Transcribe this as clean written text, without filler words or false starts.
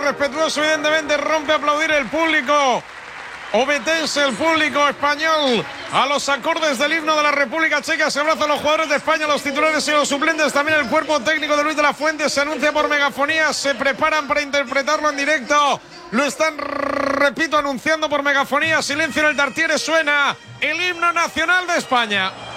respetuoso, evidentemente rompe a aplaudir el público obetense, el público español, a los acordes del himno de la República Checa. Se abrazan los jugadores de España, los titulares y los suplentes, también el cuerpo técnico de Luis de la Fuente. Se anuncia por megafonía, se preparan para interpretarlo en directo. Lo están, repito, anunciando por megafonía. Silencio en el Tartiere, suena el himno nacional de España.